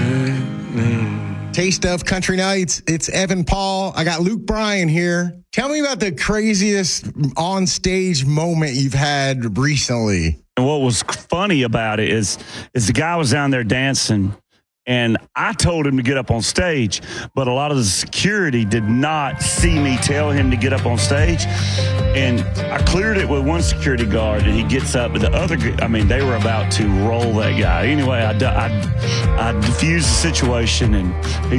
Taste of Country Nights. It's Evan Paul. I got Luke Bryan here. Tell me about the craziest on-stage moment you've had recently. And what was funny about it is the guy was down there dancing, and I told him to get up on stage, but a lot of the security did not see me tell him to get up on stage. And I cleared it with one security guard, and he gets up, but the other, they were about to roll that guy. Anyway, I diffused the situation, and he